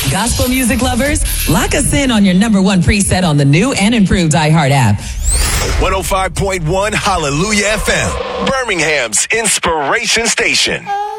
Gospel music lovers, lock us in on your number one preset on the new and improved iHeart app. 105.1 Hallelujah FM, Birmingham's inspiration station.